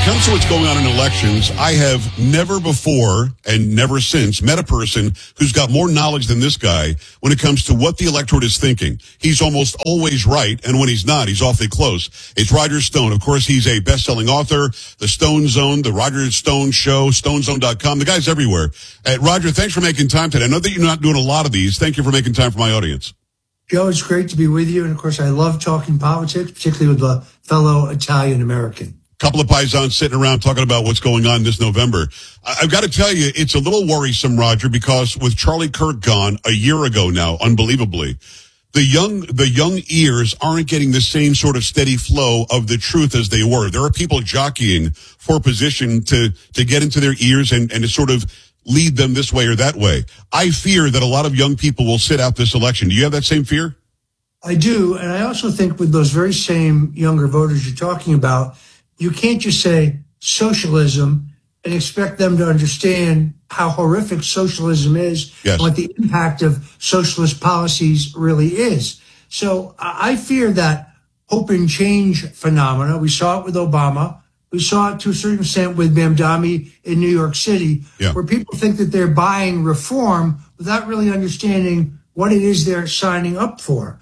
comes to what's going on in elections, I have never before and never since met a person who's got more knowledge than this guy when it comes to what the electorate is thinking. He's almost always right, and when he's not, he's awfully close. It's Roger Stone. Of course, he's a best-selling author, The Stone Zone, The Roger Stone Show, StoneZone.com. The guy's everywhere. Roger, thanks for making time today. I know that you're not doing a lot of these. Thank you for making time for my audience. Joe, it's great to be with you. And, of course, I love talking politics, particularly with a fellow Italian-American. Couple of paisans sitting around talking about what's going on this November. I've got to tell you, it's a little worrisome, Roger, because with Charlie Kirk gone a year ago now, unbelievably, the young ears aren't getting the same sort of steady flow of the truth as they were. There are people jockeying for position to get into their ears and to sort of lead them this way or that way. I fear that a lot of young people will sit out this election. Do you have that same fear? I do. And I also think with those very same younger voters you're talking about, you can't just say socialism and expect them to understand how horrific socialism is, yes, and what the impact of socialist policies really is. So I fear that hope and change phenomena. We saw it with Obama. We saw it to a certain extent with Mamdani in New York City, where people think that they're buying reform without really understanding what it is they're signing up for.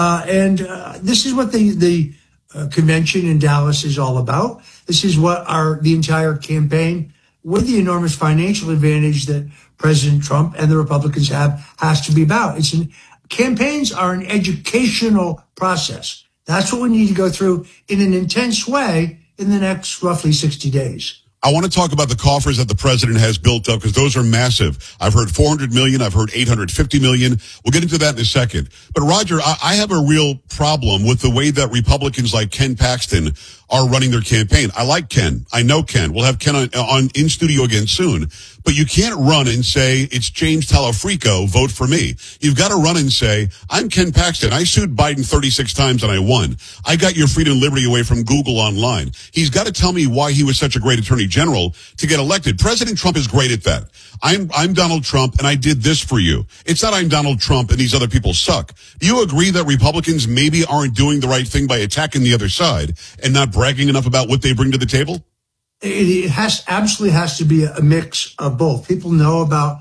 This is what the convention in Dallas is all about. This is what the entire campaign, with the enormous financial advantage that President Trump and the Republicans have, has to be about. Campaigns are an educational process. That's what we need to go through in an intense way in the next roughly 60 days. I want to talk about the coffers that the president has built up because those are massive. I've heard 400 million. I've heard 850 million. We'll get into that in a second. But Roger, I have a real problem with the way that Republicans like Ken Paxton are running their campaign. I like Ken. I know Ken. We'll have Ken on in studio again soon. But you can't run and say, it's James Talafrico, vote for me. You've got to run and say, I'm Ken Paxton. I sued Biden 36 times and I won. I got your freedom and liberty away from Google online. He's got to tell me why he was such a great attorney general to get elected. President Trump is great at that. I'm Donald Trump and I did this for you. It's not I'm Donald Trump and these other people suck. Do you agree that Republicans maybe aren't doing the right thing by attacking the other side and not bragging enough about what they bring to the table? It absolutely has to be a mix of both. People know about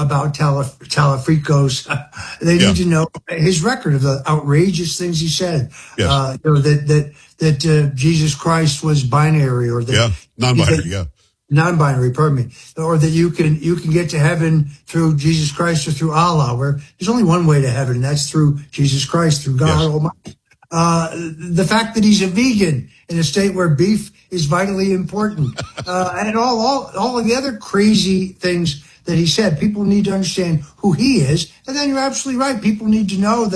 Talafrico's. They need to know his record of the outrageous things he said. Yes. That Jesus Christ was binary, or that non-binary. Pardon me, or that you can get to heaven through Jesus Christ or through Allah. Where there's only one way to heaven, and that's through Jesus Christ, through God Almighty. The fact that he's a vegan in a state where beef is vitally important, and all of the other crazy things that he said. People need to understand who he is. And then you're absolutely right. People need to know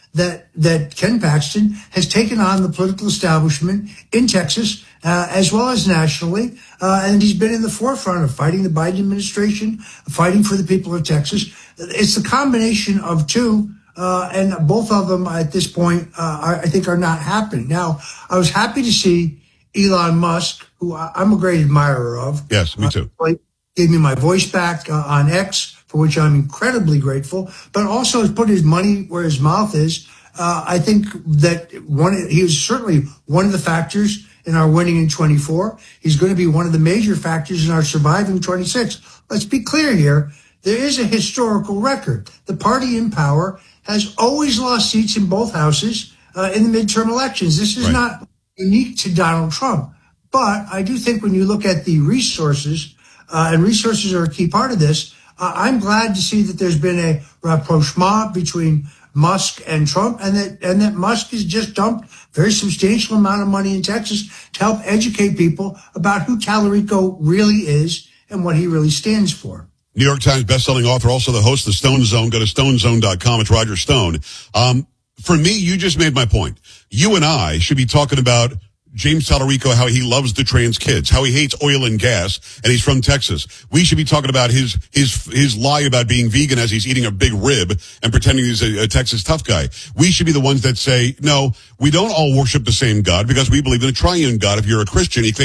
that Ken Paxton has taken on the political establishment in Texas, as well as nationally. And he's been in the forefront of fighting the Biden administration, fighting for the people of Texas. It's the combination of two. And both of them at this point, I think, are not happening. Now, I was happy to see Elon Musk, who I'm a great admirer of. Yes, me too. Gave me my voice back on X, for which I'm incredibly grateful, but also has put his money where his mouth is. I think that he was certainly one of the factors in our winning in 24. He's going to be one of the major factors in our surviving 26. Let's be clear here. There is a historical record. The party in power has always lost seats in both houses in the midterm elections. This is not unique to Donald Trump. But I do think when you look at the resources, and resources are a key part of this, I'm glad to see that there's been a rapprochement between Musk and Trump, and that Musk has just dumped a very substantial amount of money in Texas to help educate people about who Talarico really is and what he really stands for. New York Times bestselling author, also the host of the Stone Zone. Go to StoneZone.com. It's Roger Stone. For me, you just made my point. You and I should be talking about James Talarico, how he loves the trans kids, how he hates oil and gas, and he's from Texas. We should be talking about his lie about being vegan as he's eating a big rib and pretending he's a Texas tough guy. We should be the ones that say, no, we don't all worship the same God because we believe in a triune God. If you're a Christian, he claims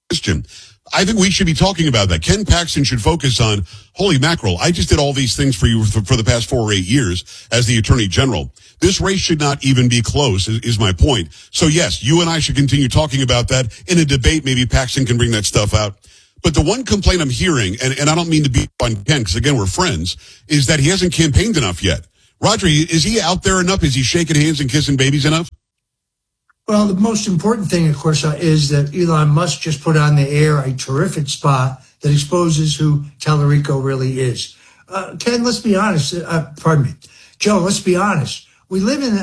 Christian. I think we should be talking about that. Ken Paxton should focus on, holy mackerel, I just did all these things for you for the past 4 or 8 years as the Attorney General. This race should not even be close, is my point. So yes, you and I should continue talking about that. In a debate, maybe Paxton can bring that stuff out. But the one complaint I'm hearing, and I don't mean to be on Ken, because again, we're friends, is that he hasn't campaigned enough yet. Roger, is he out there enough? Is he shaking hands and kissing babies enough? Well, the most important thing, of course, is that Elon Musk just put on the air a terrific spot that exposes who Tallarico really is. Ken, let's be honest. Pardon me. Joe, let's be honest. We live in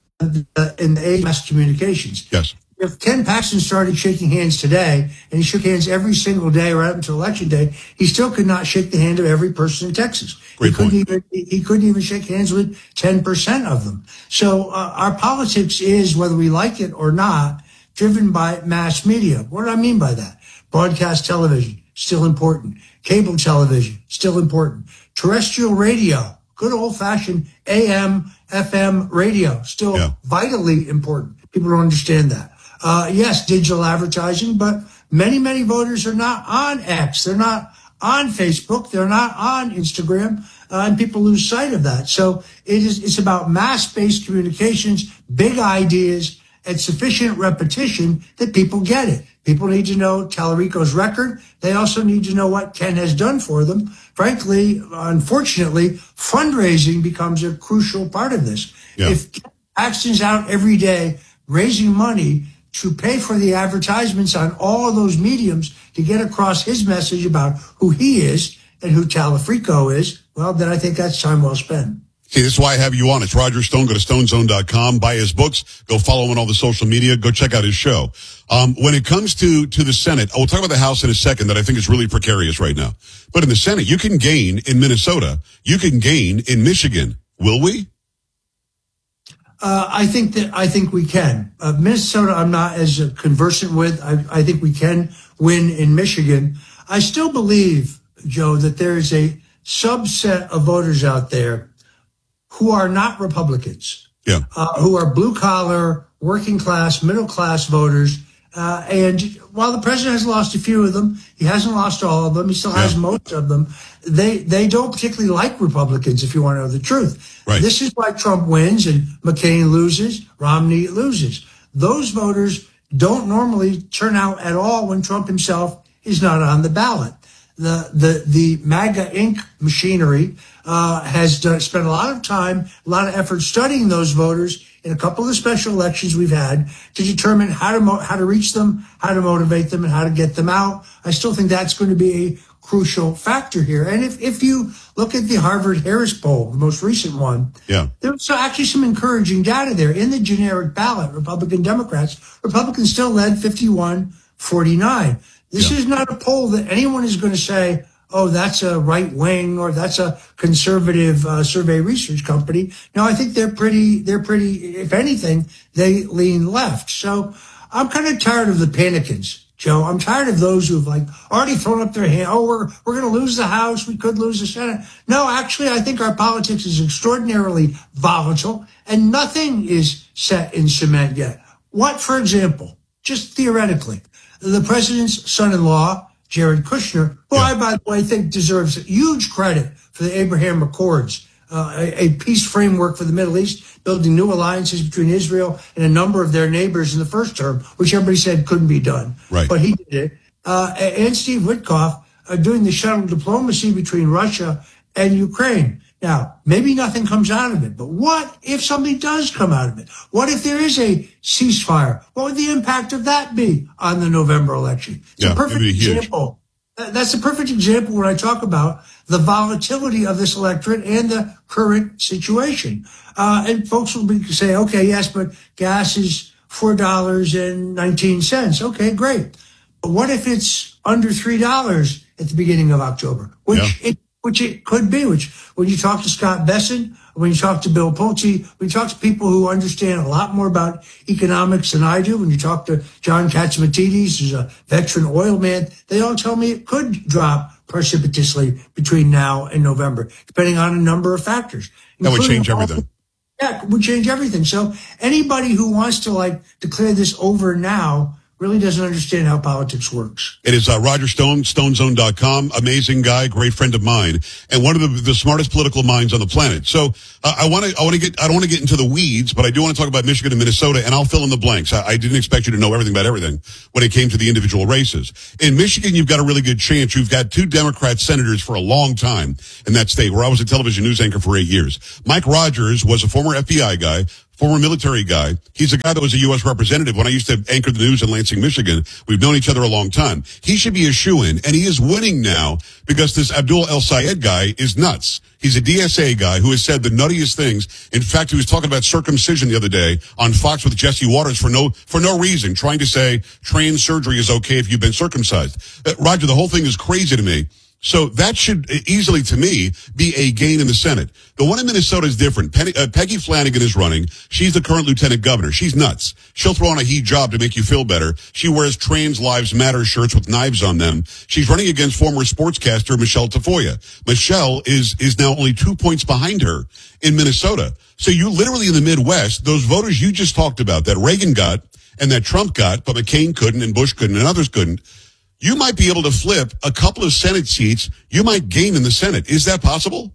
the age of mass communications. Yes. If Ken Paxton started shaking hands today, and he shook hands every single day right up until Election Day, he still could not shake the hand of every person in Texas. Great point. He couldn't even shake hands with 10% of them. So our politics is, whether we like it or not, driven by mass media. What do I mean by that? Broadcast television, still important. Cable television, still important. Terrestrial radio, good old-fashioned AM, FM radio, still vitally important. People don't understand that. Yes, digital advertising, but many, many voters are not on X. They're not on Facebook. They're not on Instagram, and people lose sight of that. So it's about mass-based communications, big ideas, and sufficient repetition that people get it. People need to know Tallarico's record. They also need to know what Ken has done for them. Frankly, unfortunately, fundraising becomes a crucial part of this. Yeah. If Ken Paxton's out every day raising money to pay for the advertisements on all of those mediums to get across his message about who he is and who Tallarico is, well, then I think that's time well spent. See, this is why I have you on. It's Roger Stone. Go to stonezone.com, buy his books, go follow him on all the social media, go check out his show. When it comes to the Senate, we'll talk about the House in a second, that I think is really precarious right now. But in the Senate, you can gain in Minnesota. You can gain in Michigan. Will we? I think we can. Minnesota, I'm not as conversant with. I think we can win in Michigan. I still believe, Joe, that there is a subset of voters out there who are not Republicans, who are blue collar, working class, middle class voters. And while the president has lost a few of them, he hasn't lost all of them. He still has most of them. They don't particularly like Republicans, if you want to know the truth. Right. This is why Trump wins and McCain loses, Romney loses. Those voters don't normally turn out at all when Trump himself is not on the ballot. The MAGA Inc. machinery has spent a lot of time, a lot of effort studying those voters in a couple of the special elections we've had to determine how to reach them, how to motivate them, and how to get them out. I still think that's going to be a crucial factor here. And if you look at the Harvard-Harris poll, the most recent one, there's actually some encouraging data there. In the generic ballot, Republicans still led 51-49. This is not a poll that anyone is going to say, oh, that's a right wing or that's a conservative survey research company. No, I think they're pretty, if anything, they lean left. So I'm kind of tired of the panicans, Joe. I'm tired of those who've already thrown up their hand. Oh, we're going to lose the House. We could lose the Senate. No, actually, I think our politics is extraordinarily volatile and nothing is set in cement yet. What, for example, just theoretically, the president's son-in-law, Jared Kushner, who I, by the way, think deserves huge credit for the Abraham Accords, a peace framework for the Middle East, building new alliances between Israel and a number of their neighbors in the first term, which everybody said couldn't be done. Right. But he did it. And Steve Witkoff doing the shuttle diplomacy between Russia and Ukraine. Now, maybe nothing comes out of it, but what if something does come out of it? What if there is a ceasefire? What would the impact of that be on the November election? It's a perfect example. That's a perfect example when I talk about the volatility of this electorate and the current situation. And folks will say, okay, yes, but gas is $4.19. Okay, great. But what if it's under $3 at the beginning of October? Which it could be, which when you talk to Scott Besson, when you talk to Bill Pulte, when you talk to people who understand a lot more about economics than I do, when you talk to John Katsimatidis, who's a veteran oil man, they all tell me it could drop precipitously between now and November, depending on a number of factors. That would change everything. Yeah, it would change everything. So anybody who wants to declare this over now really doesn't understand how politics works. It is Roger Stone, StoneZone.com. Amazing guy, great friend of mine, and one of the smartest political minds on the planet. So I don't want to get into the weeds, but I do want to talk about Michigan and Minnesota, and I'll fill in the blanks. I didn't expect you to know everything about everything when it came to the individual races. In Michigan, you've got a really good chance. You've got 2 Democrat senators for a long time in that state, where I was a television news anchor for 8 years. Mike Rogers was a former FBI guy, former military guy. He's a guy that was a U.S. representative when I used to anchor the news in Lansing, Michigan. We've known each other a long time. He should be a shoo-in, and he is winning now because this Abdul El Sayed guy is nuts. He's a DSA guy who has said the nuttiest things. In fact, he was talking about circumcision the other day on Fox with Jesse Waters for no reason, trying to say trans surgery is okay if you've been circumcised. Roger, the whole thing is crazy to me. So that should easily, to me, be a gain in the Senate. The one in Minnesota is different. Peggy Flanagan is running. She's the current lieutenant governor. She's nuts. She'll throw on a hijab to make you feel better. She wears Trans Lives Matter shirts with knives on them. She's running against former sportscaster Michelle Tafoya. Michelle is now only 2 points behind her in Minnesota. So you literally in the Midwest, those voters you just talked about that Reagan got and that Trump got, but McCain couldn't and Bush couldn't and others couldn't, you might be able to flip a couple of Senate seats. You might gain in the Senate. Is that possible?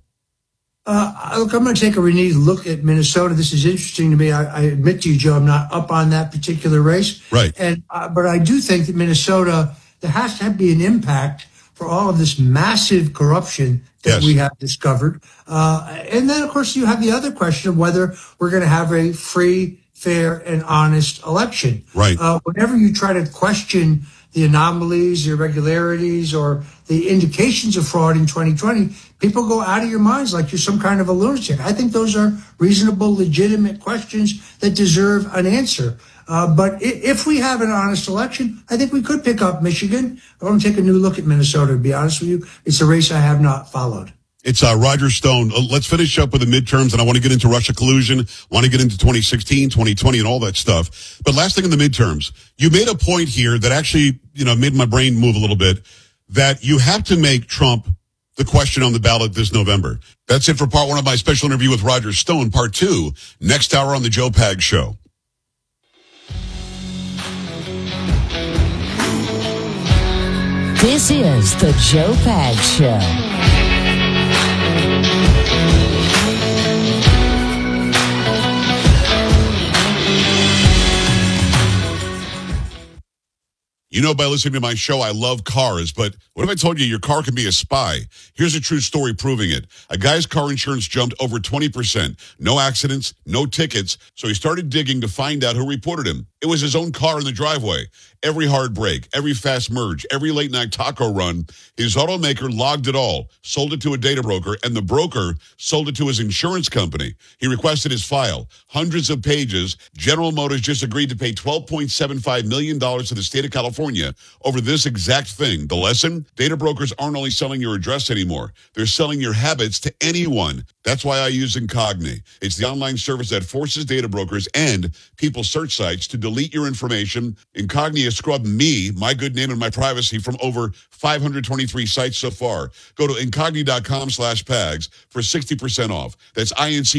Look, I'm going to take a renewed look at Minnesota. This is interesting to me. I admit to you, Joe, I'm not up on that particular race. Right. But I do think that Minnesota, there has to be an impact for all of this massive corruption that we have discovered. And then, of course, you have the other question of whether we're going to have a free, fair, and honest election. Right. Whenever you try to question the anomalies, the irregularities, or the indications of fraud in 2020, people go out of your minds like you're some kind of a lunatic. I think those are reasonable, legitimate questions that deserve an answer. But if we have an honest election, I think we could pick up Michigan. I want to take a new look at Minnesota, to be honest with you. It's a race I have not followed. It's Roger Stone. Let's finish up with the midterms, and I want to get into Russia collusion, want to get into 2016, 2020, and all that stuff. But last thing in the midterms, you made a point here that actually, made my brain move a little bit, that you have to make Trump the question on the ballot this November. That's it for part 1 of my special interview with Roger Stone. Part 2, next hour on the Joe Pags Show. This is the Joe Pags Show. By listening to my show, I love cars, but what if I told you your car can be a spy? Here's a true story proving it. A guy's car insurance jumped over 20%. No accidents, no tickets, so he started digging to find out who reported him. It was his own car in the driveway. Every hard break, every fast merge, every late night taco run, his automaker logged it all, sold it to a data broker, and the broker sold it to his insurance company. He requested his file. Hundreds of pages. General Motors just agreed to pay $12.75 million to the state of California over this exact thing. The lesson? Data brokers aren't only selling your address anymore. They're selling your habits to anyone. That's why I use Incogni. It's the online service that forces data brokers and people search sites to delete your information. Incogni has scrubbed me, my good name, and my privacy from over 523 sites so far. Go to Incogni.com/Pags for 60% off. That's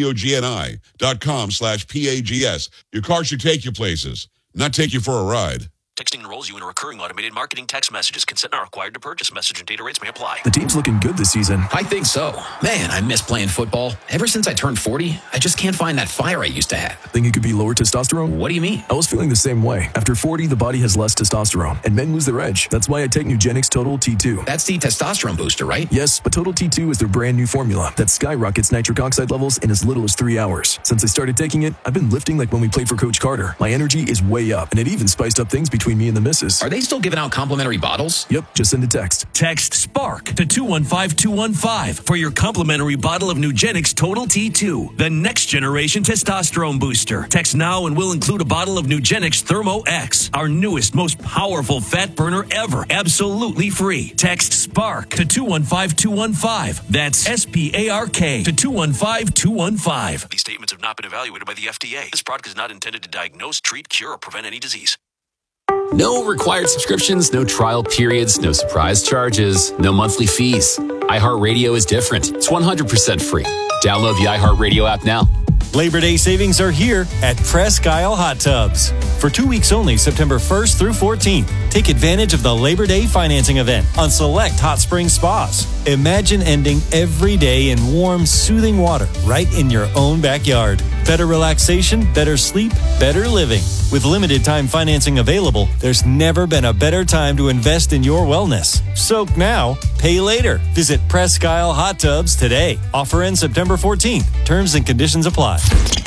INCOGNI.com/PAGS. Your car should take you places, not take you for a ride. Texting enrolls you in a recurring automated marketing text messages. Consent not required to purchase. Message and data rates may apply. The team's looking good this season. I think so. Man, I miss playing football. Ever since I turned 40, I just can't find that fire I used to have. Think it could be lower testosterone? What do you mean? I was feeling the same way. After 40, the body has less testosterone, and men lose their edge. That's why I take Nugenix Total T2. That's the testosterone booster, right? Yes, but Total T2 is their brand new formula that skyrockets nitric oxide levels in as little as 3 hours. Since I started taking it, I've been lifting like when we played for Coach Carter. My energy is way up, and it even spiced up things between me and the missus. Are they still giving out complimentary bottles? Yep, just send a text. Text SPARK to 215-215 for your complimentary bottle of Nugenix Total T2, the next generation testosterone booster. Text now and we'll include a bottle of Nugenix Thermo X, our newest, most powerful fat burner ever, absolutely free. Text SPARK to 215-215. That's SPARK to 215-215. These statements have not been evaluated by the FDA. This product is not intended to diagnose, treat, cure, or prevent any disease. No required subscriptions, no trial periods, no surprise charges, no monthly fees. iHeartRadio is different. It's 100% free. Download the iHeartRadio app now. Labor Day savings are here at Presque Isle Hot Tubs. For 2 weeks only, September 1st through 14th, take advantage of the Labor Day financing event on select hot spring spas. Imagine ending every day in warm, soothing water right in your own backyard. Better relaxation, better sleep, better living. With limited time financing available, there's never been a better time to invest in your wellness. Soak now, pay later. Visit Presque Isle Hot Tubs today. Offer ends September 14th. Terms and conditions apply.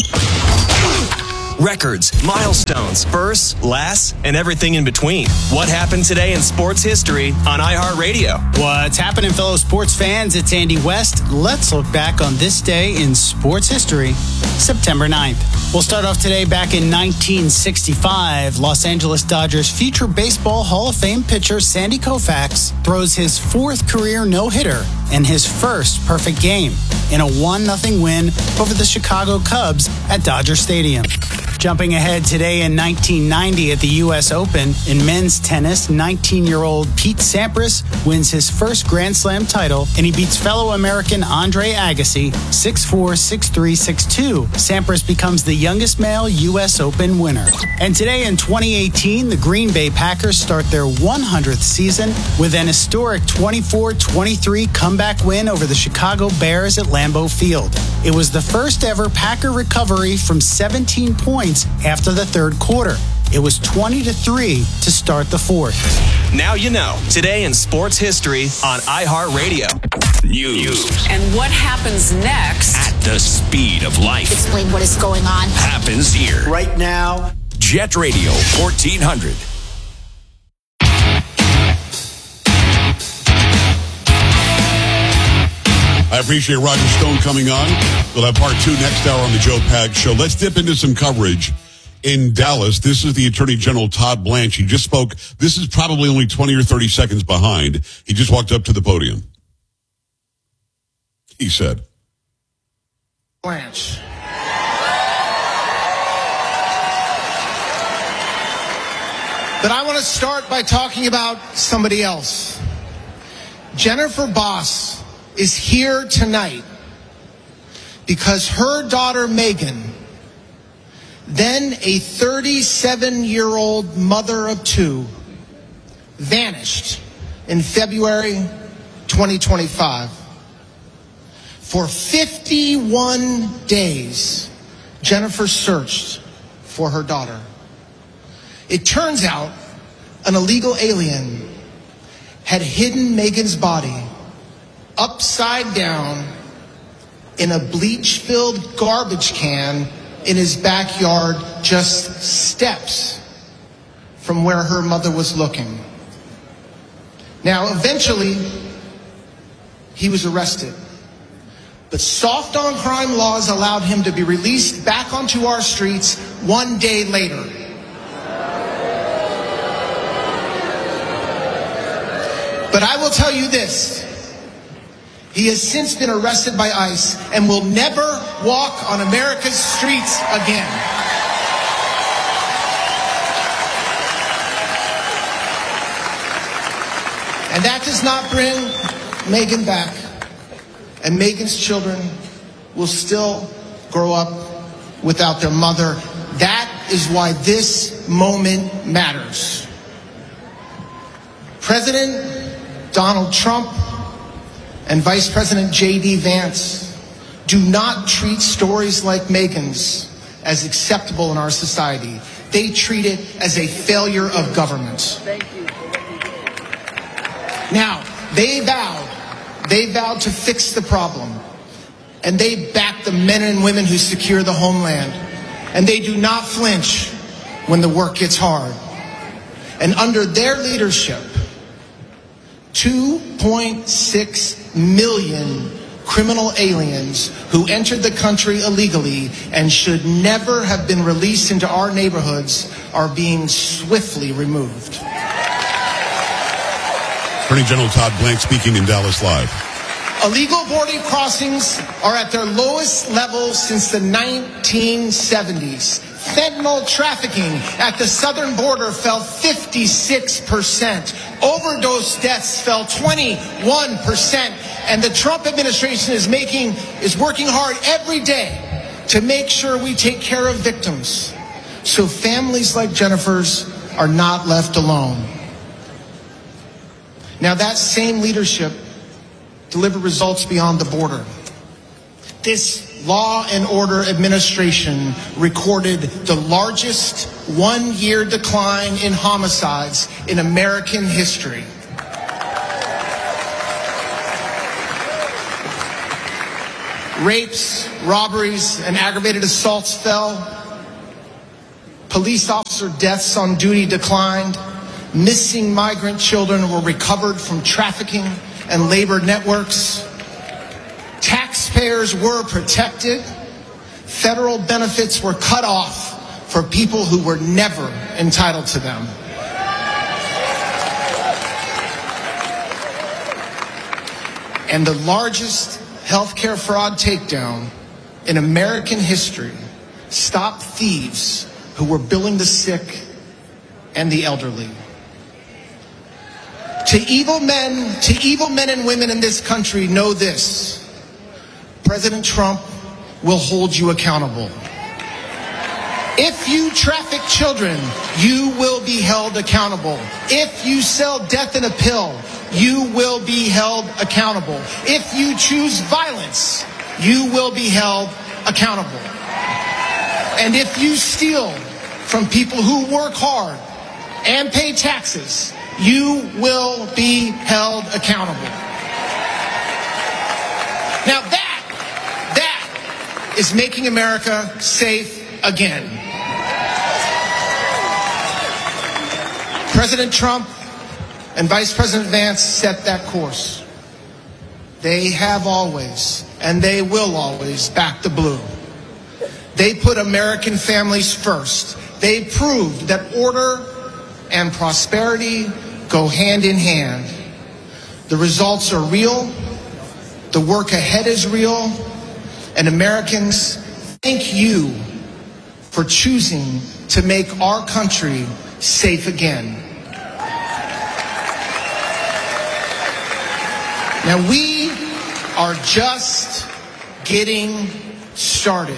Records, milestones, firsts, lasts, and everything in between. What happened today in sports history on iHeartRadio? What's happening, fellow sports fans? It's Andy West. Let's look back on this day in sports history, September 9th. We'll start off today back in 1965. Los Angeles Dodgers future Baseball Hall of Fame pitcher Sandy Koufax throws his fourth career no-hitter and his first perfect game in a 1-0 win over the Chicago Cubs at Dodger Stadium. Jumping ahead today in 1990 at the U.S. Open, in men's tennis, 19-year-old Pete Sampras wins his first Grand Slam title, and he beats fellow American Andre Agassi 6-4, 6-3, 6-2. Sampras becomes the youngest male U.S. Open winner. And today in 2018, the Green Bay Packers start their 100th season with an historic 24-23 comeback win over the Chicago Bears at Lambeau Field. It was the first ever Packer recovery from 17 points after the third quarter. It was 20-3 to start the fourth. Now you know. Today in sports history on iHeartRadio. News. And what happens next? At the speed of life. Explain what is going on. Happens here. Right now. Jet Radio 1400. I appreciate Roger Stone coming on. We'll have part 2 next hour on the Joe Pags Show. Let's dip into some coverage in Dallas. This is the Attorney General Todd Blanche. He just spoke. This is probably only 20 or 30 seconds behind. He just walked up to the podium. He said, Blanche. But I want to start by talking about somebody else. Jennifer Boss is here tonight because her daughter Megan, then a 37-year-old mother of 2, vanished in February 2025. For 51 days, Jennifer searched for her daughter. It turns out an illegal alien had hidden Megan's body upside down in a bleach-filled garbage can in his backyard, just steps from where her mother was looking. Now, eventually, he was arrested. But soft on crime laws allowed him to be released back onto our streets 1 day later. But I will tell you this. He has since been arrested by ICE and will never walk on America's streets again. And that does not bring Megan back. And Megan's children will still grow up without their mother. That is why this moment matters. President Donald Trump and Vice President J.D. Vance do not treat stories like Megan's as acceptable in our society. They treat it as a failure of government. Thank you. Now, they vowed to fix the problem. And they back the men and women who secure the homeland. And they do not flinch when the work gets hard. And under their leadership, 2.6 million criminal aliens who entered the country illegally and should never have been released into our neighborhoods are being swiftly removed. Attorney General Todd Blanche speaking in Dallas Live. Illegal border crossings are at their lowest level since the 1970s. Fentanyl trafficking at the southern border fell 56%. Overdose deaths fell 21%. And the Trump administration is working hard every day to make sure we take care of victims so families like Jennifer's are not left alone. Now, that same leadership delivered results beyond the border. This Law and Order administration recorded the largest one-year decline in homicides in American history. Rapes, robberies, and aggravated assaults fell. Police officer deaths on duty declined. Missing migrant children were recovered from trafficking and labor networks. Taxpayers were protected. Federal benefits were cut off for people who were never entitled to them. And the largest healthcare fraud takedown in American history stopped thieves who were billing the sick and the elderly. To evil men and women in this country, know this: President Trump will hold you accountable. If you traffic children, you will be held accountable. If you sell death in a pill, you will be held accountable. If you choose violence, you will be held accountable. And if you steal from people who work hard and pay taxes, you will be held accountable. Now that is making America safe again. President Trump and Vice President Vance set that course. They have always, and they will always, back the blue. They put American families first. They proved that order and prosperity go hand in hand. The results are real. The work ahead is real. And Americans, thank you for choosing to make our country safe again. Now, we are just getting started.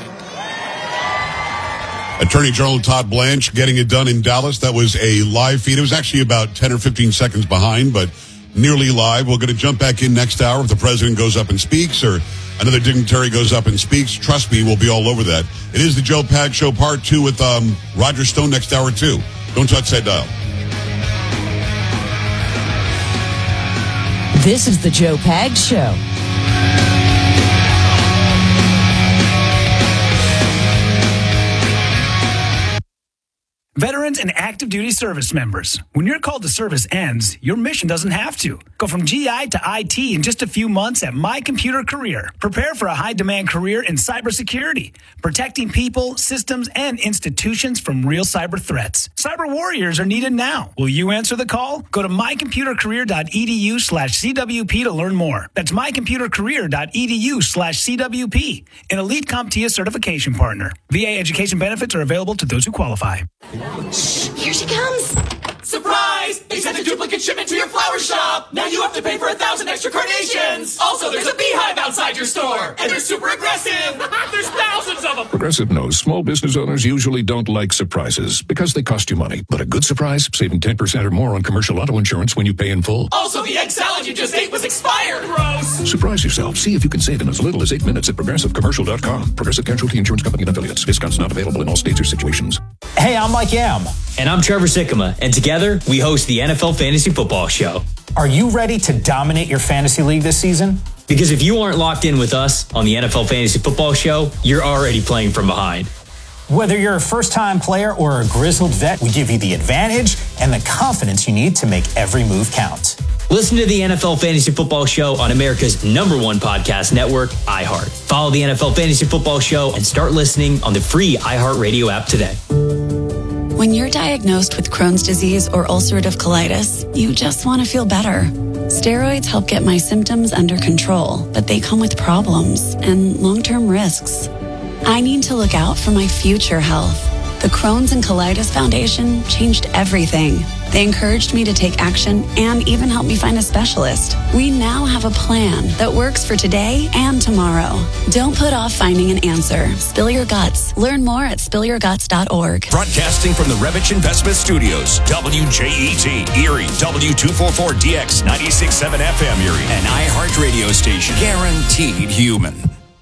Attorney General Todd Blanche getting it done in Dallas. That was a live feed. It was actually about 10 or 15 seconds behind, but nearly live. We're going to jump back in next hour if the president goes up and speaks or another dignitary goes up and speaks. Trust me, we'll be all over that. It is the Joe Pags Show Part 2 with Roger Stone next hour, too. Don't touch that dial. This is the Joe Pags Show. Veterans and active duty service members, when your call to service ends, your mission doesn't have to. Go from GI to IT in just a few months at My Computer Career. Prepare for a high-demand career in cybersecurity, protecting people, systems, and institutions from real cyber threats. Cyber warriors are needed now. Will you answer the call? Go to mycomputercareer.edu/CWP to learn more. That's mycomputercareer.edu/CWP, an elite CompTIA certification partner. VA education benefits are available to those who qualify. Here she comes. Surprise! They sent a duplicate shipment to your flower shop. Now you have to pay for 1,000 extra carnations. Also, there's a beehive outside your store. And they're super aggressive. There's thousands of them. Progressive knows small business owners usually don't like surprises because they cost you money. But a good surprise, saving 10% or more on commercial auto insurance when you pay in full. Also, the egg salad you just ate was expired. Gross. Surprise yourself. See if you can save in as little as 8 minutes at progressivecommercial.com. Progressive Casualty Insurance Company and affiliates. Discounts not available in all states or situations. Hey, I'm Mike Yam. And I'm Trevor Sikkema. And together, we host the NFL Fantasy Football Show. Are you ready to dominate your fantasy league this season? Because if you aren't locked in with us on the NFL Fantasy Football Show, you're already playing from behind. Whether you're a first-time player or a grizzled vet, we give you the advantage and the confidence you need to make every move count. Listen to the NFL Fantasy Football Show on America's #1 podcast network, iHeart. Follow the NFL Fantasy Football Show and start listening on the free iHeartRadio app today. When you're diagnosed with Crohn's disease or ulcerative colitis, you just want to feel better. Steroids help get my symptoms under control, but they come with problems and long-term risks. I need to look out for my future health. The Crohn's and Colitis Foundation changed everything. They encouraged me to take action and even helped me find a specialist. We now have a plan that works for today and tomorrow. Don't put off finding an answer. Spill your guts. Learn more at spillyourguts.org. Broadcasting from the Revich Investment Studios, WJET, Erie, W244DX, 96.7 FM Erie, an iHeart radio station, guaranteed human.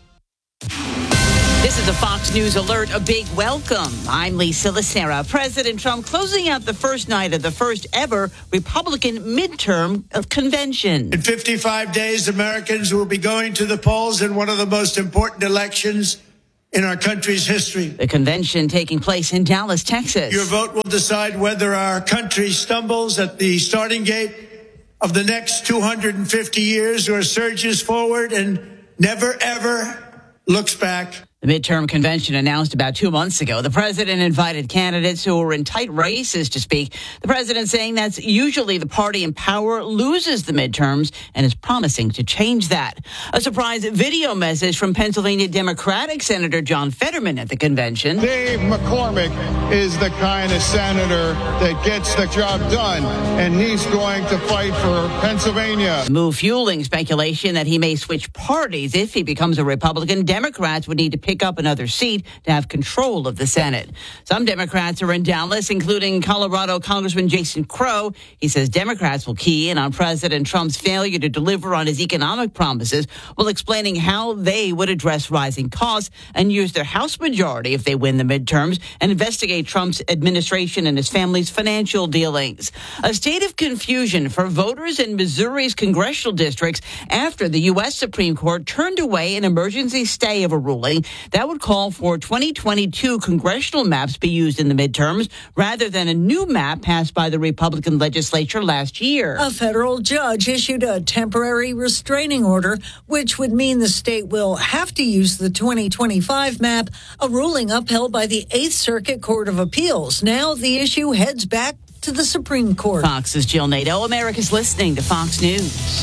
This is a Fox News Alert, a big welcome. I'm Lisa Lacera. President Trump closing out the first night of the first ever Republican midterm convention. In 55 days, Americans will be going to the polls in one of the most important elections in our country's history. The convention taking place in Dallas, Texas. Your vote will decide whether our country stumbles at the starting gate of the next 250 years or surges forward and never, ever looks back. The midterm convention announced about 2 months ago. The president invited candidates who were in tight races to speak. The president saying that's usually the party in power loses the midterms and is promising to change that. A surprise video message from Pennsylvania Democratic Senator John Fetterman at the convention. Dave McCormick is the kind of senator that gets the job done, and he's going to fight for Pennsylvania. The move fueling speculation that he may switch parties if he becomes a Republican. Democrats would need to pick up another seat to have control of the Senate. Some Democrats are in Dallas, including Colorado Congressman Jason Crow. He says Democrats will key in on President Trump's failure to deliver on his economic promises, while explaining how they would address rising costs and use their House majority if they win the midterms and investigate Trump's administration and his family's financial dealings. A state of confusion for voters in Missouri's congressional districts after the U.S. Supreme Court turned away an emergency stay of a ruling that would call for 2022 congressional maps be used in the midterms rather than a new map passed by the Republican legislature last year. A federal judge issued a temporary restraining order, which would mean the state will have to use the 2025 map, a ruling upheld by the 8th Circuit Court of Appeals. Now the issue heads back to the Supreme Court. Fox's Jill Nato. America's listening to Fox News.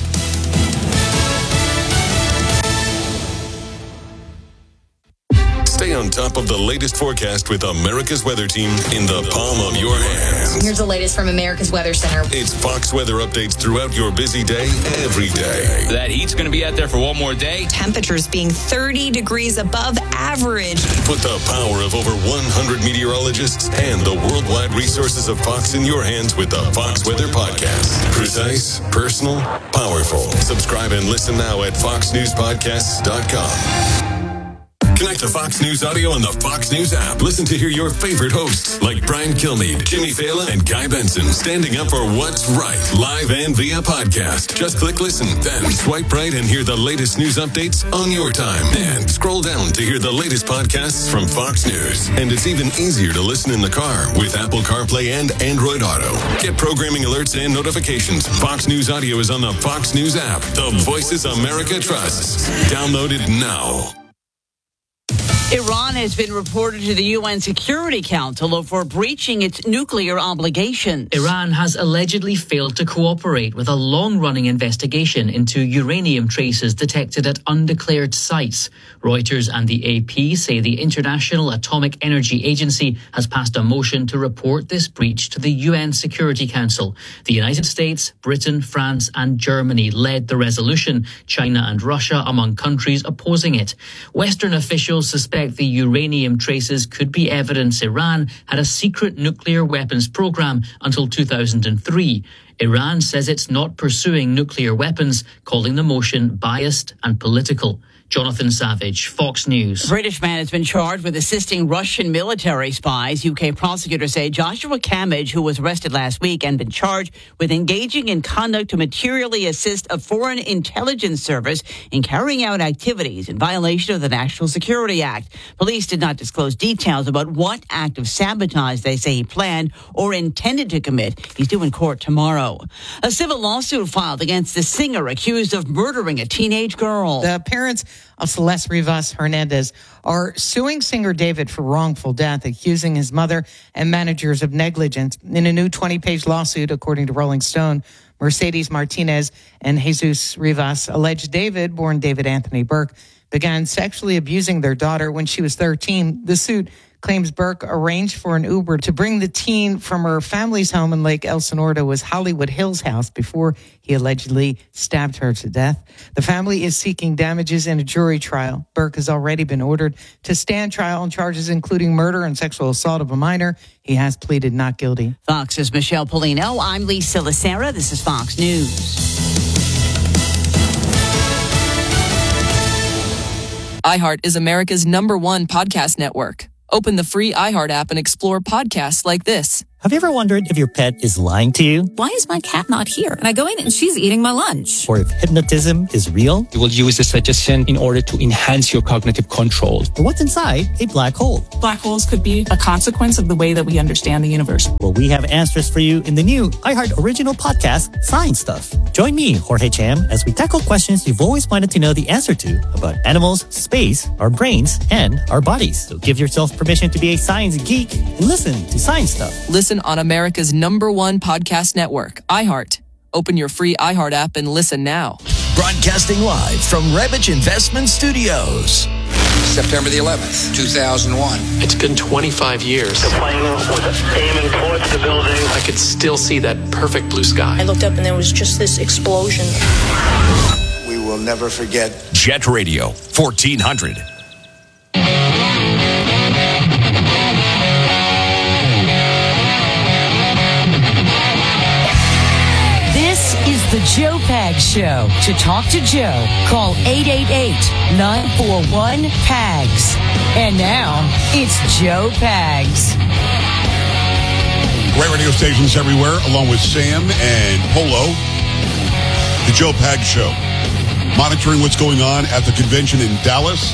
Stay on top of the latest forecast with America's Weather Team in the palm of your hands. Here's the latest from America's Weather Center. It's Fox weather updates throughout your busy day, every day. That heat's going to be out there for one more day. Temperatures being 30 degrees above average. Put the power of over 100 meteorologists and the worldwide resources of Fox in your hands with the Fox Weather Podcast. Precise, personal, powerful. Subscribe and listen now at foxnewspodcasts.com. Connect to Fox News Audio on the Fox News app. Listen to hear your favorite hosts like Brian Kilmeade, Jimmy Fallon, and Guy Benson standing up for what's right, live and via podcast. Just click listen, then swipe right and hear the latest news updates on your time. And scroll down to hear the latest podcasts from Fox News. And it's even easier to listen in the car with Apple CarPlay and Android Auto. Get programming alerts and notifications. Fox News Audio is on the Fox News app. The voices America trusts. Download it now. Iran has been reported to the UN Security Council for breaching its nuclear obligations. Iran has allegedly failed to cooperate with a long-running investigation into uranium traces detected at undeclared sites. Reuters and the AP say the International Atomic Energy Agency has passed a motion to report this breach to the UN Security Council. The United States, Britain, France and Germany led the resolution, China and Russia among countries opposing it. Western officials suspect the uranium traces could be evidence Iran had a secret nuclear weapons program until 2003. Iran says it's not pursuing nuclear weapons, calling the motion biased and political. Jonathan Savage, Fox News. A British man has been charged with assisting Russian military spies. UK prosecutors say Joshua Camage, who was arrested last week and been charged with engaging in conduct to materially assist a foreign intelligence service in carrying out activities in violation of the National Security Act. Police did not disclose details about what act of sabotage they say he planned or intended to commit. He's due in court tomorrow. A civil lawsuit filed against the singer accused of murdering a teenage girl. The parents of Celeste Rivas Hernandez are suing singer David for wrongful death, accusing his mother and managers of negligence. In a new 20-page lawsuit, according to Rolling Stone, Mercedes Martinez and Jesus Rivas allege David, born David Anthony Burke, began sexually abusing their daughter when she was 13. The suit claims Burke arranged for an Uber to bring the teen from her family's home in Lake Elsinore to his Hollywood Hills house before he allegedly stabbed her to death. The family is seeking damages in a jury trial. Burke has already been ordered to stand trial on charges including murder and sexual assault of a minor. He has pleaded not guilty. Fox's Michelle Polino. I'm Lisa Lacera. This is Fox News. iHeart is America's #1 podcast network. Open the free iHeart app and explore podcasts like this. Have you ever wondered if your pet is lying to you? Why is my cat not here? And I go in and she's eating my lunch. Or if hypnotism is real? You will use the suggestion in order to enhance your cognitive control. Or what's inside a black hole? Black holes could be a consequence of the way that we understand the universe. Well, we have answers for you in the new iHeart original podcast, Science Stuff. Join me, Jorge Cham, as we tackle questions you've always wanted to know the answer to about animals, space, our brains, and our bodies. So give yourself permission to be a science geek and listen to Science Stuff. Listen on America's #1 podcast network, iHeart. Open your free iHeart app and listen now. Broadcasting live from Rebich Investment Studios. September the 11th, 2001. It's been 25 years. The plane was aiming towards the building. I could still see that perfect blue sky. I looked up and there was just this explosion. We will never forget. Jet Radio, 1400. The Joe Pags Show. To talk to Joe, call 888-941-PAGS. And now, it's Joe Pags. Great radio stations everywhere, along with Sam and Polo. The Joe Pags Show. Monitoring what's going on at the convention in Dallas.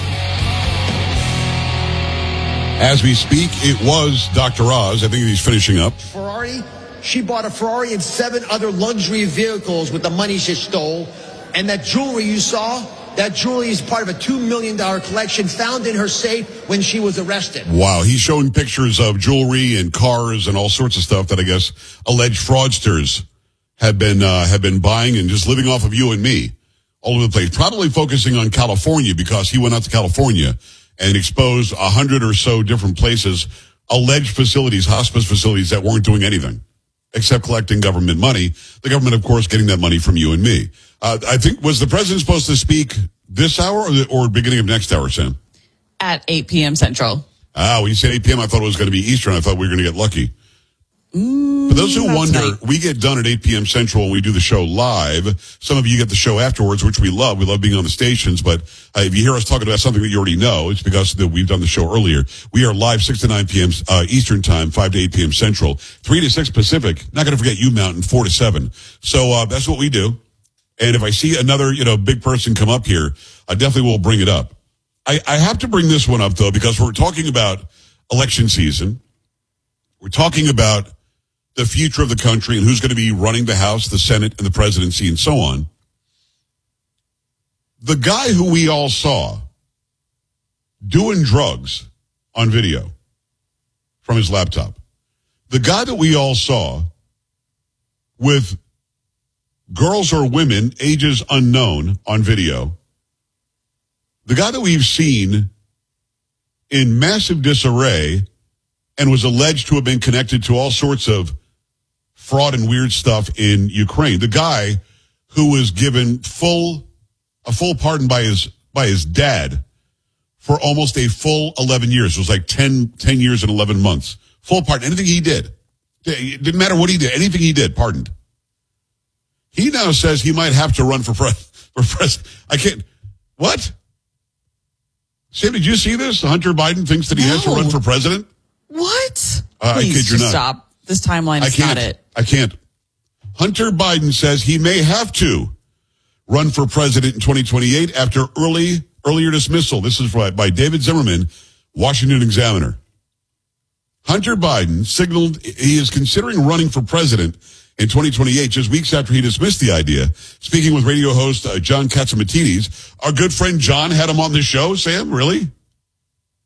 As we speak, it was Dr. Oz. I think he's finishing up. Ferrari. She bought a Ferrari and 7 other luxury vehicles with the money she stole. And that jewelry you saw, that jewelry is part of a $2 million collection found in her safe when she was arrested. Wow, he's showing pictures of jewelry and cars and all sorts of stuff that I guess alleged fraudsters have been buying and just living off of you and me all over the place. Probably focusing on California because he went out to California and exposed 100 or so different places, alleged facilities, hospice facilities that weren't doing anything except collecting government money. The government, of course, getting that money from you and me. I think, was the president supposed to speak this hour or beginning of next hour, Sam? At 8 p.m. Central. When you said 8 p.m., I thought it was going to be Eastern. I thought we were going to get lucky. For those who wonder, we get done at 8 p.m. Central when we do the show live. Some of you get the show afterwards, which we love. We love being on the stations. But if you hear us talking about something that you already know, it's because we've done the show earlier. We are live 6 to 9 p.m. Eastern time, 5 to 8 p.m. Central, 3 to 6 Pacific. Not going to forget you, Mountain, 4 to 7. So that's what we do. And if I see another big person come up here, I definitely will bring it up. I have to bring this one up, though, because we're talking about election season. We're talking about the future of the country and who's going to be running the House, the Senate, and the presidency, and so on. The guy who we all saw doing drugs on video from his laptop, the guy that we all saw with girls or women, ages unknown, on video, the guy that we've seen in massive disarray and was alleged to have been connected to all sorts of fraud and weird stuff in Ukraine. The guy who was given a full pardon by his dad for almost a full 11 years. It was like 10 years and 11 months. Full pardon. Anything he did. It didn't matter what he did. Anything he did, pardoned. He now says he might have to run for president. I can't. What? Sam, did you see this? Hunter Biden thinks that he has to run for president? What? I kid you not. Stop. This timeline is not it. I can't. Hunter Biden says he may have to run for president in 2028 after earlier dismissal. This is by David Zimmerman, Washington Examiner. Hunter Biden signaled he is considering running for president in 2028, just weeks after he dismissed the idea. Speaking with radio host John Catsimatidis, our good friend John had him on the show. Sam, really?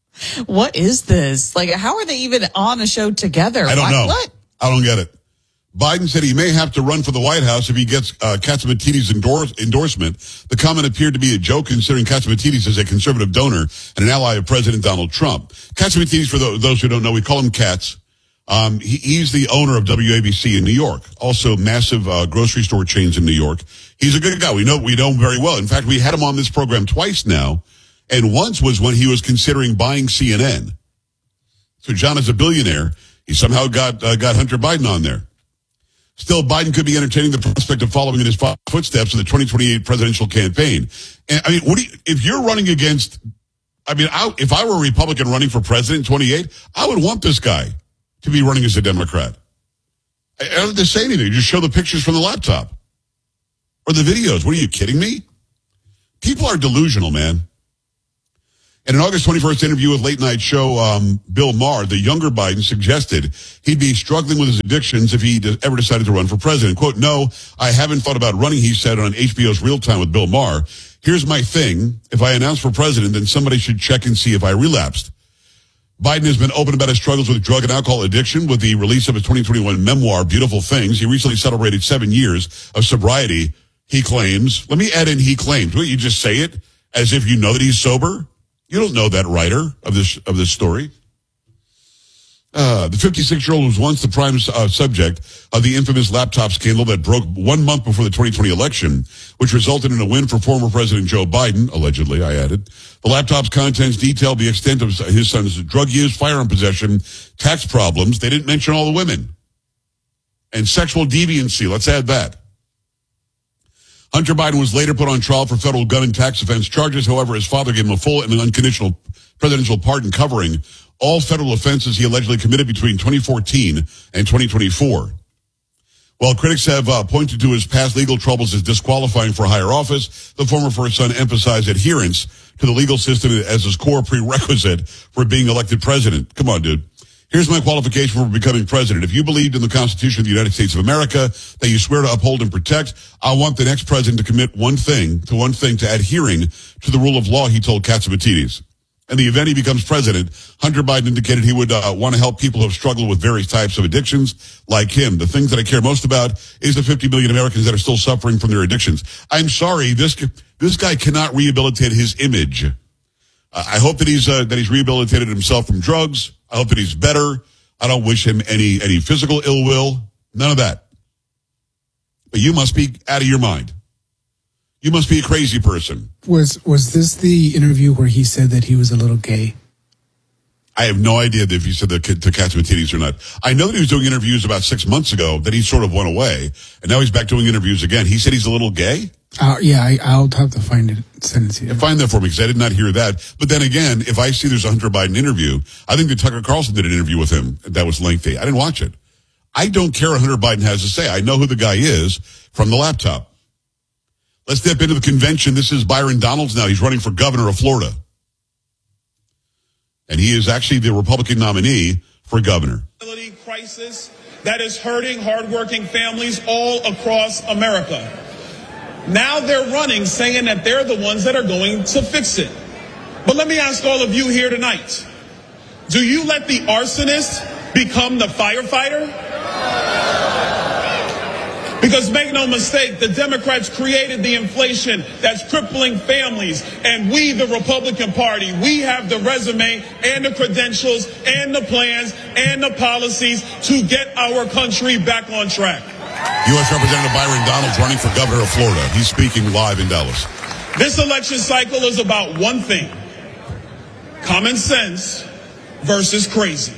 What is this? Like, how are they even on a show together? I don't know. What? I don't get it. Biden said he may have to run for the White House if he gets Catsimatidis' endorsement. The comment appeared to be a joke, considering Catsimatidis is a conservative donor and an ally of President Donald Trump. Catsimatidis, for those who don't know, we call him Katz. He's the owner of WABC in New York, also massive grocery store chains in New York. He's a good guy. We know him very well. In fact, we had him on this program twice now, and once was when he was considering buying CNN. So John is a billionaire. He somehow got Hunter Biden on there. Still, Biden could be entertaining the prospect of following in his footsteps in the 2028 presidential campaign. And I mean, if you're running against, if I were a Republican running for president in 28, I would want this guy to be running as a Democrat. I don't have to say anything. Just show the pictures from the laptop or the videos. What are you kidding me? People are delusional, man. In an August 21st interview with Late Night Show, Bill Maher, the younger Biden, suggested he'd be struggling with his addictions if he ever decided to run for president. Quote, "No, I haven't thought about running," he said on HBO's Real Time with Bill Maher. "Here's my thing. If I announce for president, then somebody should check and see if I relapsed." Biden has been open about his struggles with drug and alcohol addiction with the release of his 2021 memoir, Beautiful Things. He recently celebrated 7 years of sobriety, he claims. Let me add in he claims. What, you just say it as if you know that he's sober? You don't know that writer of this story. The 56-year-old was once the prime subject of the infamous laptop scandal that broke 1 month before the 2020 election, which resulted in a win for former President Joe Biden, allegedly, I added. The laptop's contents detailed the extent of his son's drug use, firearm possession, tax problems. They didn't mention all the women. And sexual deviancy. Let's add that. Hunter Biden was later put on trial for federal gun and tax offense charges. However, his father gave him a full and unconditional presidential pardon covering all federal offenses he allegedly committed between 2014 and 2024. While critics have pointed to his past legal troubles as disqualifying for higher office, the former first son emphasized adherence to the legal system as his core prerequisite for being elected president. Come on, dude. Here's my qualification for becoming president. If you believed in the Constitution of the United States of America that you swear to uphold and protect, I want the next president to commit one thing to adhering to the rule of law, he told Catsimatidis. In the event he becomes president, Hunter Biden indicated he would want to help people who have struggled with various types of addictions like him. The things that I care most about is the 50 million Americans that are still suffering from their addictions. I'm sorry, this guy cannot rehabilitate his image. I hope that he's rehabilitated himself from drugs. I hope that he's better. I don't wish him any physical ill will. None of that. But you must be out of your mind. You must be a crazy person. Was this the interview where he said that he was a little gay? I have no idea if he said that to Catsimatidis or not. I know that he was doing interviews about 6 months ago, that he sort of went away, and now he's back doing interviews again. He said he's a little gay? Yeah, I'll have to find it, send it to you. Find that for me, because I did not hear that. But then again, if I see there's a Hunter Biden interview, I think that Tucker Carlson did an interview with him that was lengthy. I didn't watch it. I don't care what Hunter Biden has to say. I know who the guy is from the laptop. Let's dip into the convention. This is Byron Donalds now. He's running for governor of Florida. And he is actually the Republican nominee for governor. Crisis that is hurting hardworking families all across America. Now they're running saying that they're the ones that are going to fix it. But let me ask all of you here tonight. Do you let the arsonist become the firefighter? Because make no mistake, the Democrats created the inflation that's crippling families. And we, the Republican Party, we have the resume and the credentials and the plans and the policies to get our country back on track. U.S. Representative Byron Donalds running for governor of Florida. He's speaking live in Dallas. This election cycle is about one thing: common sense versus crazy.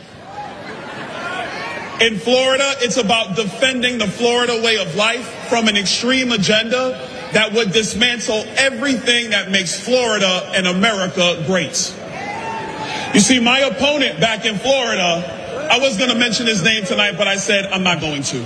In Florida, it's about defending the Florida way of life from an extreme agenda that would dismantle everything that makes Florida and America great. You see, my opponent back in Florida, I was going to mention his name tonight, but I said I'm not going to.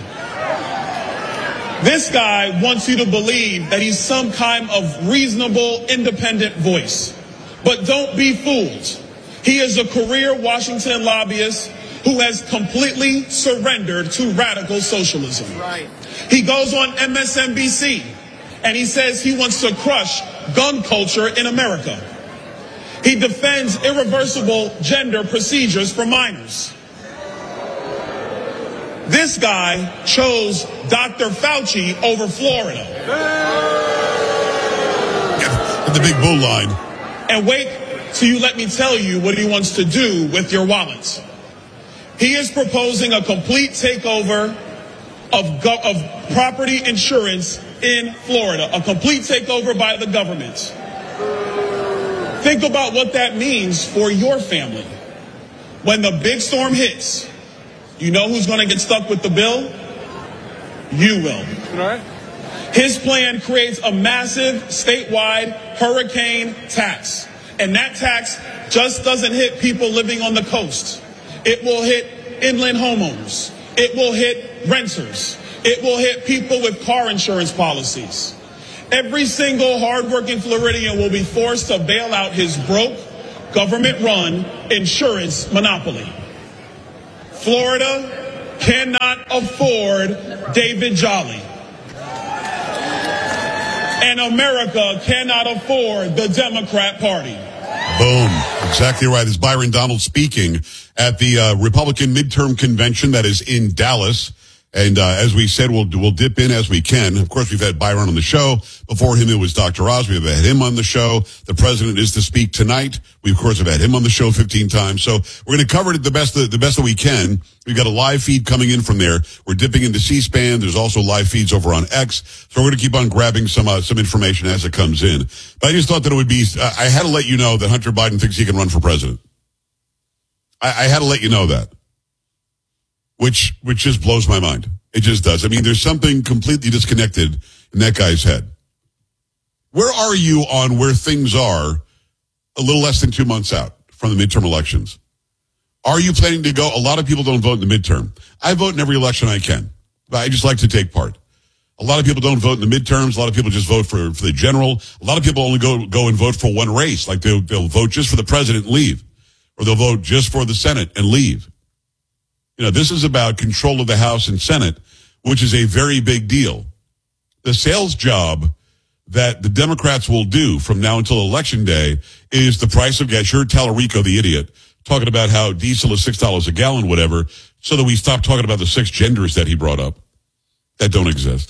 This guy wants you to believe that he's some kind of reasonable, independent voice. But don't be fooled. He is a career Washington lobbyist who has completely surrendered to radical socialism. Right. He goes on MSNBC and he says he wants to crush gun culture in America. He defends irreversible gender procedures for minors. This guy chose Dr. Fauci over Florida. The big bull line. And wait till you let me tell you what he wants to do with your wallets. He is proposing a complete takeover of property insurance in Florida, a complete takeover by the government. Think about what that means for your family. When the big storm hits, you know who's going to get stuck with the bill? You will. All right. His plan creates a massive statewide hurricane tax. And that tax just doesn't hit people living on the coast. It will hit inland homeowners. It will hit renters. It will hit people with car insurance policies. Every single hardworking Floridian will be forced to bail out his broke, government-run insurance monopoly. Florida cannot afford David Jolly. And America cannot afford the Democrat Party. Boom. Exactly right. This is Byron Donald speaking at the Republican midterm convention that is in Dallas. And as we said, we'll dip in as we can. Of course, we've had Byron on the show. Before him, it was Dr. Oz. We've had him on the show. The president is to speak tonight. We, of course, have had him on the show 15 times. So we're going to cover it the best that we can. We've got a live feed coming in from there. We're dipping into C-SPAN. There's also live feeds over on X. So we're going to keep on grabbing some information as it comes in. But I just thought that it would be, I had to let you know that Hunter Biden thinks he can run for president. I had to let you know that. Which just blows my mind. It just does. I mean, there's something completely disconnected in that guy's head. Where are you on where things are a little less than 2 months out from the midterm elections? Are you planning to go? A lot of people don't vote in the midterm. I vote in every election I can. I just like to take part. A lot of people don't vote in the midterms. A lot of people just vote for the general. A lot of people only go and vote for one race. Like they'll vote just for the president and leave. Or they'll vote just for the Senate and leave. You know, this is about control of the House and Senate, which is a very big deal. The sales job that the Democrats will do from now until Election Day is the price of gas. Sure, Tallarico, the idiot, talking about how diesel is $6 a gallon, whatever, so that we stop talking about the 6 genders that he brought up that don't exist.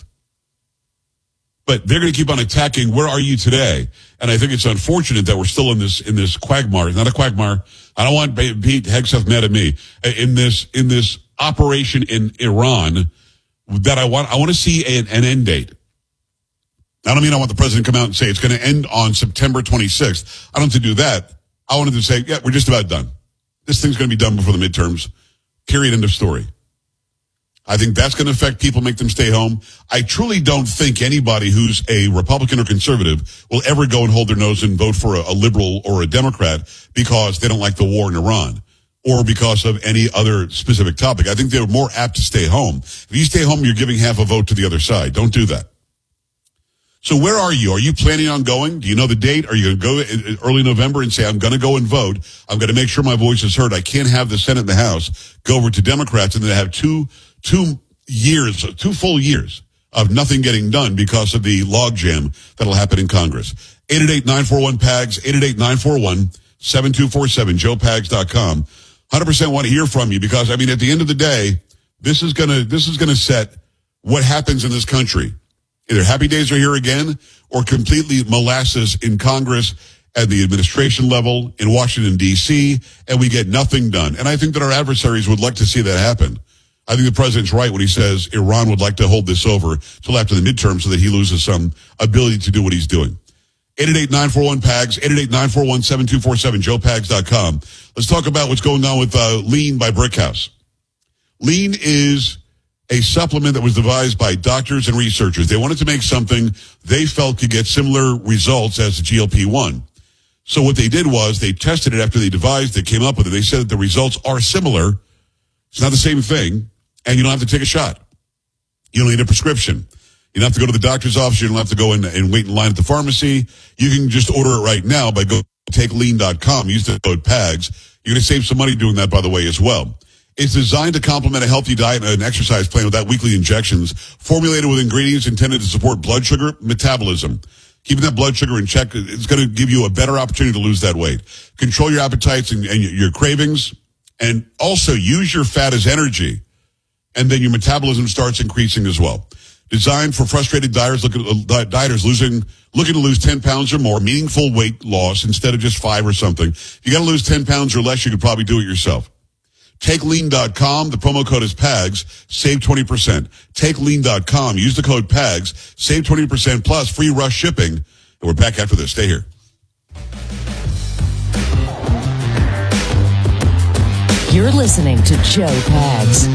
But they're going to keep on attacking. Where are you today? And I think it's unfortunate that we're still in this quagmire. Not a quagmire. I don't want Pete Hegseth mad at me. In this operation in Iran that I want to see an end date. I don't mean I want the president to come out and say it's going to end on September 26th. I don't have to do that. I wanted to say, yeah, we're just about done. This thing's going to be done before the midterms. Period. End of story. I think that's going to affect people, make them stay home. I truly don't think anybody who's a Republican or conservative will ever go and hold their nose and vote for a liberal or a Democrat because they don't like the war in Iran or because of any other specific topic. I think they're more apt to stay home. If you stay home, you're giving half a vote to the other side. Don't do that. So where are you? Are you planning on going? Do you know the date? Are you going to go early November and say, I'm going to go and vote. I'm going to make sure my voice is heard. I can't have the Senate and the House go over to Democrats and then have two full years of nothing getting done because of the logjam that'll happen in Congress. 888-941-PAGS, 888-941-7247, joepags.com. 100% want to hear from you because, I mean, at the end of the day, this is gonna set what happens in this country. Either happy days are here again or completely molasses in Congress at the administration level in Washington, D.C., and we get nothing done. And I think that our adversaries would like to see that happen. I think the president's right when he says Iran would like to hold this over till after the midterm so that he loses some ability to do what he's doing. 888-941-PAGS, 888-941-7247, joepags.com. Let's talk about what's going on with Lean by Brickhouse. Lean is a supplement that was devised by doctors and researchers. They wanted to make something they felt could get similar results as the GLP-1. So what they did was they tested it after they devised it, came up with it. They said that the results are similar. It's not the same thing, and you don't have to take a shot. You don't need a prescription. You don't have to go to the doctor's office. You don't have to go in and wait in line at the pharmacy. You can just order it right now by going to takelean.com. Use the code PAGS. You're going to save some money doing that, by the way, as well. It's designed to complement a healthy diet and an exercise plan without weekly injections, formulated with ingredients intended to support blood sugar metabolism. Keeping that blood sugar in check is going to give you a better opportunity to lose that weight. Control your appetites and your cravings, and also use your fat as energy. and then your metabolism starts increasing as well. Designed for frustrated dieters looking to lose 10 pounds or more, meaningful weight loss instead of just 5 or something. If you got to lose 10 pounds or less, you could probably do it yourself. TakeLean.com. The promo code is PAGS. Save 20%. TakeLean.com. Use the code PAGS. Save 20% plus free rush shipping. And we're back after this. Stay here. You're listening to Joe Pags.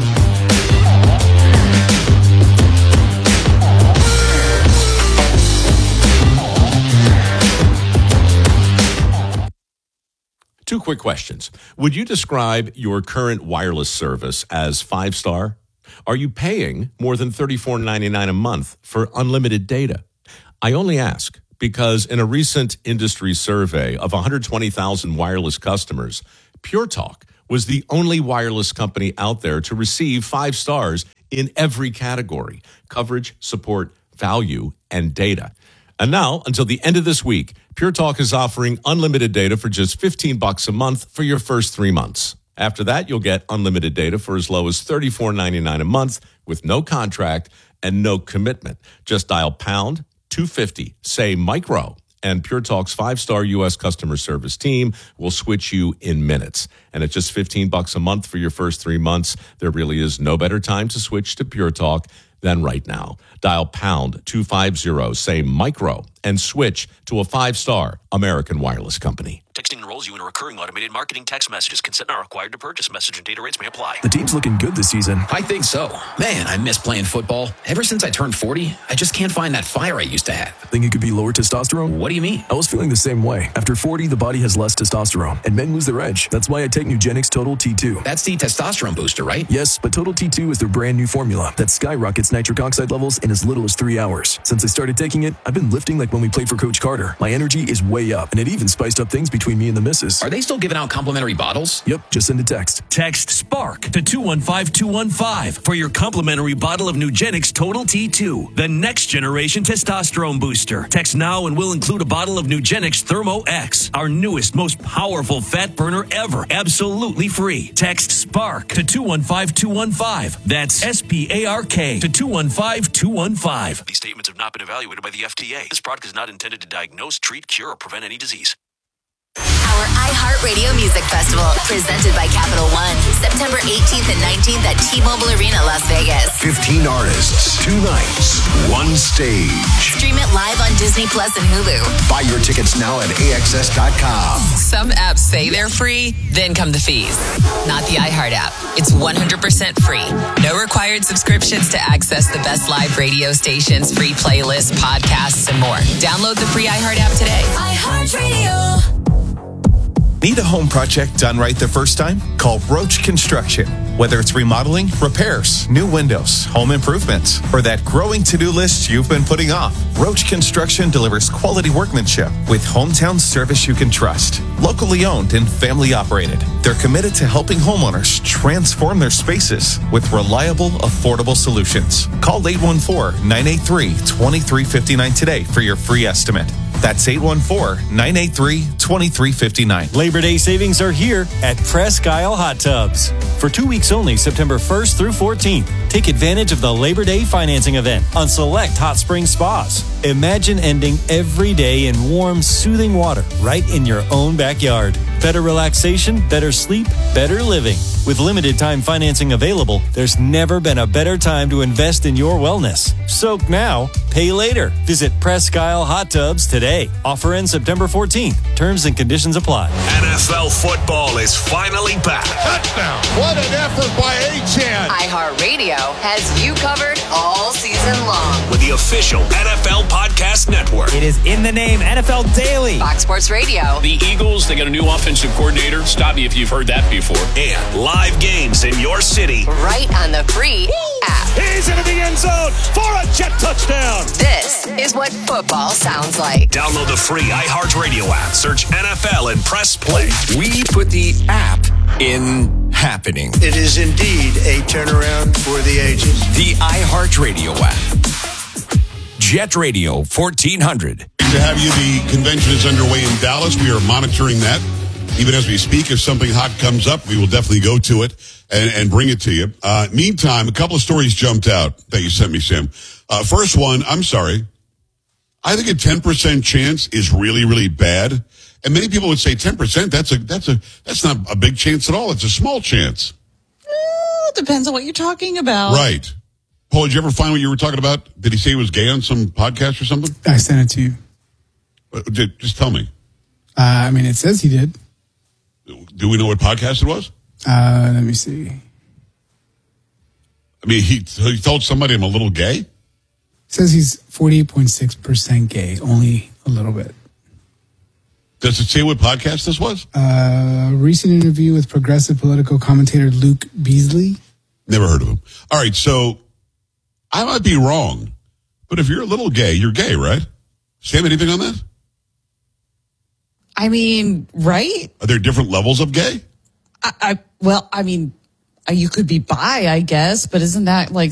Two quick questions. Would you describe your current wireless service as 5-star? Are you paying more than $34.99 a month for unlimited data? I only ask because in a recent industry survey of 120,000 wireless customers, Pure Talk was the only wireless company out there to receive 5 stars in every category: coverage, support, value, and data. And now, until the end of this week, Pure Talk is offering unlimited data for just $15 a month for your first 3 months. After that, you'll get unlimited data for as low as $34.99 a month with no contract and no commitment. Just dial pound 250, say micro, and Pure Talk's 5-star U.S. customer service team will switch you in minutes. And at just $15 a month for your first 3 months, there really is no better time to switch to Pure Talk than right now. Dial pound 250, say micro, and switch to a 5-star American wireless company. Texting enrolls you in a recurring automated marketing text messages. Consent not required to purchase. Message and data rates may apply. The team's looking good this season. I think so. Man, I miss playing football. Ever since I turned 40, I just can't find that fire I used to have. Think it could be lower testosterone? What do you mean? I was feeling the same way. After 40, the body has less testosterone, and men lose their edge. That's why I take Nugenix Total T2. That's the testosterone booster, right? Yes, but Total T2 is their brand new formula that skyrockets nitric oxide levels in as little as 3 hours. Since I started taking it, I've been lifting like when we played for Coach Carter. My energy is way up, and it even spiced up things between me and the missus. Are they still giving out complimentary bottles? Yep, just send a text. Text SPARK to 215-215 for your complimentary bottle of Nugenix Total T2, the next generation testosterone booster. Text now and we'll include a bottle of Nugenix Thermo X, our newest, most powerful fat burner ever, absolutely free. Text SPARK to 215-215. That's SPARK to 215-215. These statements have not been evaluated by the FDA. This product is not intended to diagnose, treat, cure, or prevent any disease. Our iHeartRadio Music Festival, presented by Capital One, September 18th and 19th at T-Mobile Arena, Las Vegas. 15 artists, 2 nights, 1 stage. Stream it live on Disney Plus and Hulu. Buy your tickets now at AXS.com. Some apps say they're free, then come the fees. Not the iHeart app. It's 100% free. No required subscriptions to access the best live radio stations, free playlists, podcasts, and more. Download the free iHeart app today. iHeartRadio. Need a home project done right the first time? Call Roach Construction. Whether it's remodeling, repairs, new windows, home improvements, or that growing to-do list you've been putting off, Roach Construction delivers quality workmanship with hometown service you can trust. Locally owned and family operated, they're committed to helping homeowners transform their spaces with reliable, affordable solutions. Call 814-983-2359 today for your free estimate. That's 814-983-2359. Labor Day savings are here at Presque Isle Hot Tubs. For 2 weeks only, September 1st through 14th, take advantage of the Labor Day financing event on select hot spring spas. Imagine ending every day in warm, soothing water right in your own backyard. Better relaxation, better sleep, better living. With limited time financing available, there's never been a better time to invest in your wellness. Soak now, pay later. Visit Presque Isle Hot Tubs today. Offer ends September 14th. Terms and conditions apply. NFL football is finally back. Touchdown. What an effort by Achane. iHeartRadio has you covered all season long. With the official NFL Podcast Network. It is in the name, NFL Daily. Fox Sports Radio. The Eagles, they got a new offensive coordinator. Stop me if you've heard that before. And live games in your city. Right on the free app. He's into the end zone for a jet touchdown. This is what football sounds like. Download the free iHeartRadio app. Search NFL and press play. We put the app in happening. It is indeed a turnaround for the ages. The iHeartRadio app. Jet Radio 1400. To have you, the convention is underway in Dallas. We are monitoring that. Even as we speak, if something hot comes up, we will definitely go to it and bring it to you. Meantime, a couple of stories jumped out that you sent me, Sam. First one, I'm sorry. I think a 10% chance is really, really bad. And many people would say 10%, that's not a big chance at all. It's a small chance. Well, depends on what you're talking about. Right. Paul, did you ever find what you were talking about? Did he say he was gay on some podcast or something? I sent it to you. Just tell me. It says he did. Do we know what podcast it was? Let me see. He told somebody I'm a little gay? It says he's 48.6% gay, only a little bit. Does it say what podcast this was? Recent interview with progressive political commentator Luke Beasley. Never heard of him. All right, so I might be wrong, but if you're a little gay, you're gay, right? Sam, anything on that? Right? Are there different levels of gay? You could be bi, I guess, but isn't that like